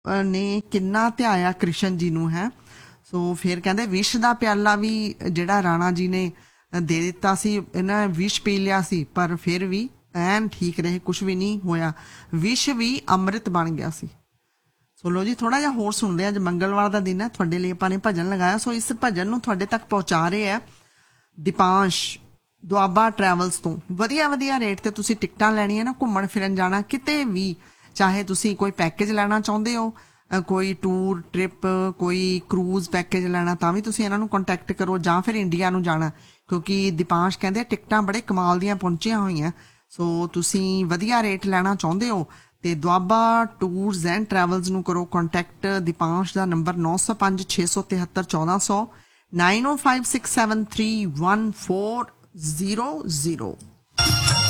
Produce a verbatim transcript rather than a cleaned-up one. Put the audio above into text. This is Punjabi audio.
ਨੇ ਕਿੰਨਾ ਧਿਆਇਆ ਕ੍ਰਿਸ਼ਨ ਜੀ ਨੂੰ ਹੈ। ਸੋ ਫਿਰ ਕਹਿੰਦੇ ਵਿਸ਼ ਦਾ ਪਿਆਲਾ ਵੀ ਜਿਹੜਾ ਰਾਣਾ ਜੀ ਨੇ ਦੇ ਦਿੱਤਾ ਸੀ, ਇਹਨਾਂ ਵਿਸ਼ ਪੀ ਲਿਆ ਸੀ ਪਰ ਫਿਰ ਵੀ ਐਨ ਠੀਕ ਰਹੇ, ਕੁਛ ਵੀ ਨਹੀਂ ਹੋਇਆ, ਵਿਸ਼ ਵੀ ਅੰਮ੍ਰਿਤ ਬਣ ਗਿਆ ਸੀ। ਸੋ ਲੋ ਜੀ ਥੋੜਾ ਜਿਹਾ ਹੋਰ ਸੁਣਦੇ ਆ। ਅੱਜ ਮੰਗਲਵਾਰ ਦਾ ਦਿਨ ਹੈ, ਤੁਹਾਡੇ ਲਈ ਆਪਾਂ ਨੇ ਭਜਨ ਲਗਾਇਆ। ਸੋ ਇਸ ਭਜਨ ਨੂੰ ਤੁਹਾਡੇ ਤੱਕ ਪਹੁੰਚਾ ਰਹੇ ਆ ਦੀਪਾਂਸ਼ ਦੁਆਬਾ ਟਰੈਵਲਸ ਤੋਂ। ਵਧੀਆ ਵਧੀਆ ਰੇਟ ਤੇ ਤੁਸੀਂ ਟਿਕਟਾਂ ਲੈਣੀਆਂ ਨਾ, ਘੁੰਮਣ ਫਿਰਨ ਜਾਣਾ ਕਿਤੇ ਵੀ, ਚਾਹੇ ਤੁਸੀਂ ਕੋਈ ਪੈਕੇਜ ਲੈਣਾ ਚਾਹੁੰਦੇ ਹੋ, ਕੋਈ ਟੂਰ ਟ੍ਰਿਪ, ਕੋਈ ਕਰੂਜ਼ ਪੈਕੇਜ ਲੈਣਾ, ਤਾਂ ਵੀ ਤੁਸੀਂ ਇਹਨਾਂ ਨੂੰ ਕੰਟੈਕਟ ਕਰੋ, ਜਾਂ ਫਿਰ ਇੰਡੀਆ ਨੂੰ ਜਾਣਾ, ਕਿਉਂਕਿ ਦੀਪਾਂਸ਼ ਕਹਿੰਦੇ ਟਿਕਟਾਂ ਬੜੇ ਕਮਾਲ ਦੀਆਂ ਪਹੁੰਚੀਆਂ ਹੋਈਆਂ। ਸੋ ਤੁਸੀਂ ਵਧੀਆ ਰੇਟ ਲੈਣਾ ਚਾਹੁੰਦੇ ਹੋ ਤੇ ਦੁਆਬਾ ਟੂਰਸ ਐਂਡ ਟਰੈਵਲਸ ਨੂੰ ਕਰੋ ਕੰਟੈਕਟ। ਦੀਪਾਂਸ਼ ਦਾ ਨੰਬਰ ਨੌ ਸੌ ਪੰਜ ਛੇ ਸੌ ਤਿਹੱਤਰ ਚੌਦਾਂ ਸੌ, ਨਾਈਨ ਓ five six seven three one four zero zero.